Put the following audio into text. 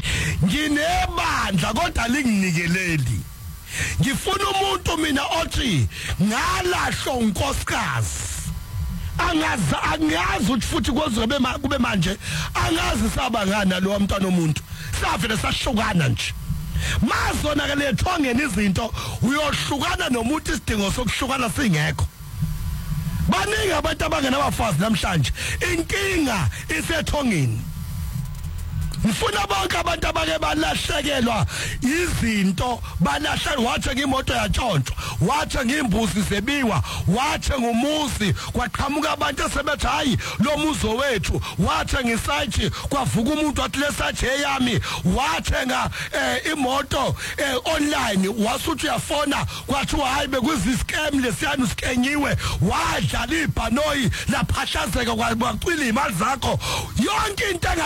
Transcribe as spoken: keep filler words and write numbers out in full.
nginebandla kodwa linginikeleli ngifuna umuntu mina othi ngalahlo unkosikazi angaza angazi ukuthi futhi kozobe kube manje angazi sabangana lo mntwana omuntu savele sahlukana nje mazona ke lethongeni izinto uyohlukana nomuntu isidingo sokuhlukana singekho baningi abantu abangena abafazi namhlanje inkinga isethongeni ngifuna bonke abantu abake balahlekelwa izinto balahla wathi ngimoto yatshontshwa wathi ngimbuzi sebiwa wathi ngumuzi kwaqhamuka abantu asebethi hayi lo muzo wethu wathi ngisayithi kwavuka umuntu wathi lesathi eyami wathenga imoto online wasuthi uyafona kwathi hayi bekuzi scam lesiyani uskenyiwe wadlala ibhanoyi laphahlazeka kwacwila imali zakho yonke into